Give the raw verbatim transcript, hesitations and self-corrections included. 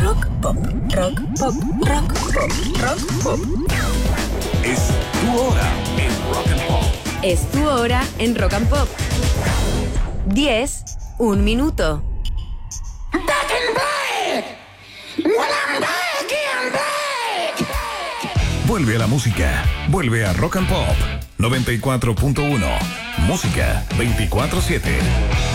Rock pop, rock pop, rock pop, rock pop. Es tu hora en Rock and Pop. Es tu hora en Rock and Pop. diez, un minuto. Back in black. Well, I'm back in black. Vuelve a la música. Vuelve a Rock and Pop. noventa y cuatro punto uno. Música veinticuatro siete.